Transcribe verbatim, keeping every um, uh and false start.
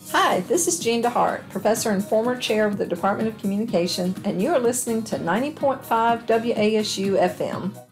Hi, this is Jean DeHart, professor and former chair of the Department of Communication, and you are listening to ninety point five W A S U F M.